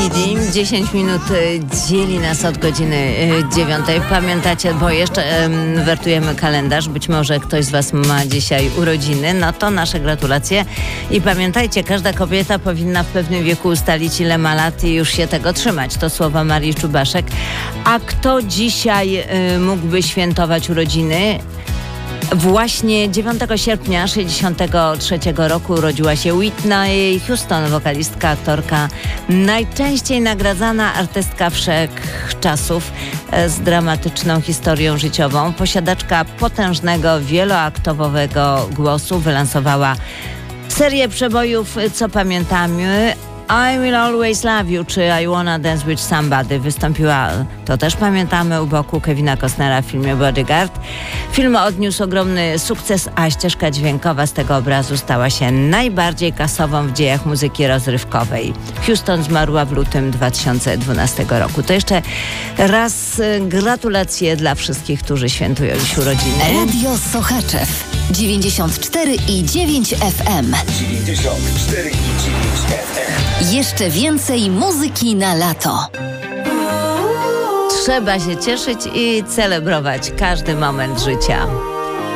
Kitty. 10 minut dzieli nas od godziny 9. Pamiętacie, bo jeszcze wertujemy kalendarz. Być może ktoś z was ma dzisiaj urodziny. No to nasze gratulacje. I pamiętajcie, każda kobieta powinna w pewnym wieku ustalić, ile ma lat i już się tego trzymać. To słowa Marii Czubaszek. A kto dzisiaj mógłby świętować urodziny? Właśnie 9 sierpnia 1963 roku urodziła się Whitney Houston, wokalistka, aktorka, najczęściej nagradzana artystka wszechczasów z dramatyczną historią życiową. Posiadaczka potężnego, wieloaktowego głosu, wylansowała serię przebojów, co pamiętamy. I Will Always Love You czy I Wanna Dance With Somebody. Wystąpiła, to też pamiętamy, u boku Kevina Costnera w filmie Bodyguard. Film odniósł ogromny sukces, a ścieżka dźwiękowa z tego obrazu stała się najbardziej kasową w dziejach muzyki rozrywkowej. Houston zmarła w lutym 2012 roku. To jeszcze raz gratulacje dla wszystkich, którzy świętują dziś urodziny. Radio Sochaczew 94,9 FM. 94,9 FM. Jeszcze więcej muzyki na lato. Trzeba się cieszyć i celebrować każdy moment życia.